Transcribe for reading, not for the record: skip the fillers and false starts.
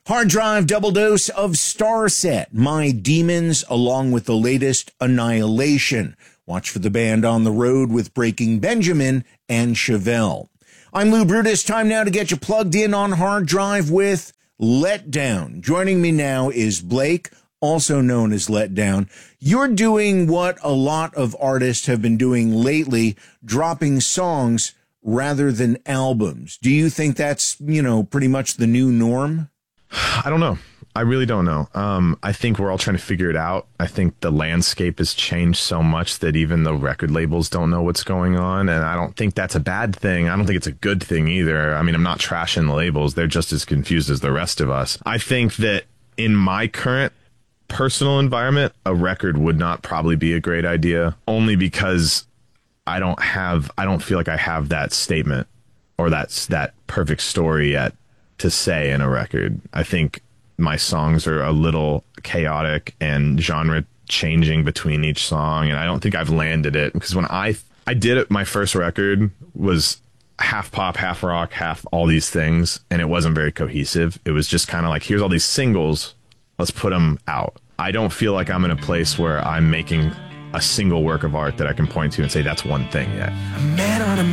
Hard Drive double dose of Starset, My Demons, along with the latest Annihilation. Watch for the band on the road with Breaking Benjamin and Chevelle. I'm Lou Brutus. Time now to get you plugged in on Hard Drive with Letdown. Joining me now is Blake, also known as Letdown. You're doing what a lot of artists have been doing lately, dropping songs rather than albums. Do you think that's, pretty much the new norm? I don't know. I really don't know. I think we're all trying to figure it out. I think the landscape has changed so much that even the record labels don't know what's going on. And I don't think that's a bad thing. I don't think it's a good thing either. I mean, I'm not trashing the labels. They're just as confused as the rest of us. I think that in my current personal environment, a record would not probably be a great idea, only because I don't feel like I have that statement or that perfect story yet to say in a record. I think my songs are a little chaotic and genre changing between each song, and I don't think I've landed it, because when I did it, my first record was half pop, half rock, half all these things, and it wasn't very cohesive. It was just kind of like, here's all these singles, let's put them out. I don't feel like I'm in a place where I'm making a single work of art that I can point to and say that's one thing yet. Man.